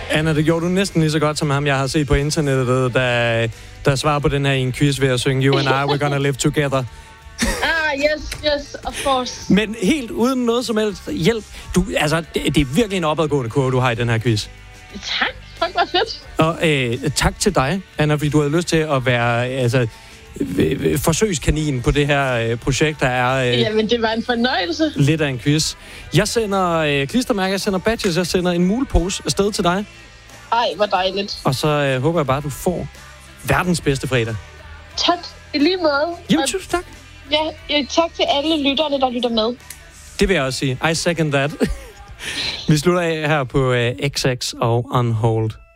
Anna, det gjorde du næsten lige så godt som ham, jeg har set på internettet, der svarer på den her i en quiz ved at synge You and I, we're gonna live together. Yes, of course. Men helt uden noget som helst hjælp. Det er virkelig en opadgående kurve, du har i den her quiz. Tak. Det var fedt. Og tak til dig, Anna, fordi du havde lyst til at være forsøgskanin på det her projekt, der er... Jamen, det var en fornøjelse. Lidt af en quiz. Jeg sender klistermærker, jeg sender badges, jeg sender en mulepose afsted til dig. Ej, hvor dejligt. Og så håber jeg bare, at du får verdens bedste fredag. Tak. I lige måde. Jamen, tusind tak. Ja, tak til alle lytterne, der lytter med. Det vil jeg også sige. I second that. Vi slutter af her på XX og Unhold.